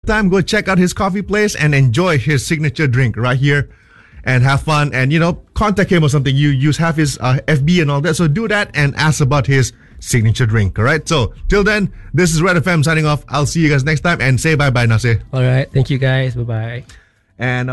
time, go check out his coffee place and enjoy his signature drink right here and have fun. And, contact him or something. You have his FB and all that. So do that and ask about his signature drink. All right. So till then, this is Red FM signing off. I'll see you guys next time and say bye-bye, Nasir. All right. Thank you, guys. Bye-bye. And